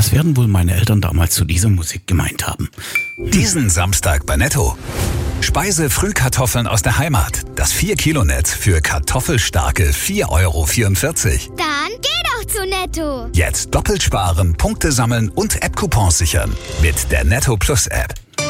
Was werden wohl meine Eltern damals zu dieser Musik gemeint haben? Diesen Samstag bei Netto. Speise-Frühkartoffeln aus der Heimat. Das 4-Kilo-Netz für kartoffelstarke 4,44 €. Dann geh doch zu Netto. Jetzt doppelt sparen, Punkte sammeln und App-Coupons sichern. Mit der Netto Plus App.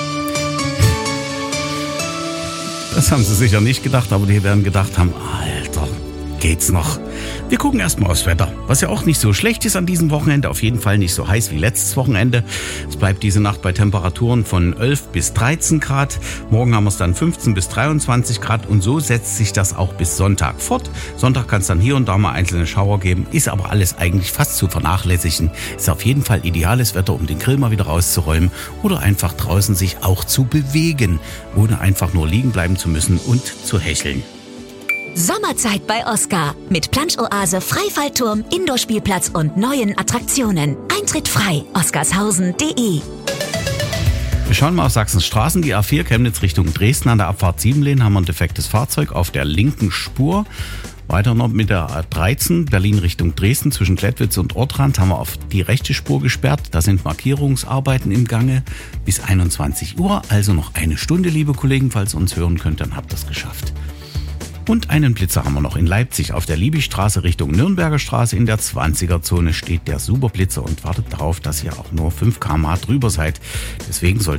Das haben sie sicher nicht gedacht, aber die werden gedacht haben, Alter, geht's noch? Wir gucken erstmal aufs Wetter, was ja auch nicht so schlecht ist an diesem Wochenende, auf jeden Fall nicht so heiß wie letztes Wochenende. Es bleibt diese Nacht bei Temperaturen von 11 bis 13 Grad. Morgen haben wir es dann 15 bis 23 Grad und so setzt sich das auch bis Sonntag fort. Sonntag kann es dann hier und da mal einzelne Schauer geben, ist aber alles eigentlich fast zu vernachlässigen. Ist auf jeden Fall ideales Wetter, um den Grill mal wieder rauszuräumen oder einfach draußen sich auch zu bewegen, ohne einfach nur liegen bleiben zu müssen und zu hecheln. Sommerzeit bei Oscar mit Plansch-Oase, Freifallturm, Indoor-Spielplatz und neuen Attraktionen. Eintritt frei, oscarshausen.de. Wir schauen mal auf Sachsens Straßen. Die A4 Chemnitz Richtung Dresden an der Abfahrt 7 haben wir ein defektes Fahrzeug auf der linken Spur. Weiter noch mit der A13 Berlin Richtung Dresden zwischen Klettwitz und Ortrand haben wir auf die rechte Spur gesperrt. Da sind Markierungsarbeiten im Gange bis 21 Uhr. Also noch eine Stunde, liebe Kollegen. Falls ihr uns hören könnt, dann habt ihr es geschafft. Und einen Blitzer haben wir noch in Leipzig. Auf der Liebigstraße Richtung Nürnberger Straße in der 20er-Zone steht der Superblitzer und wartet darauf, dass ihr auch nur 5 km/h drüber seid. Deswegen solltet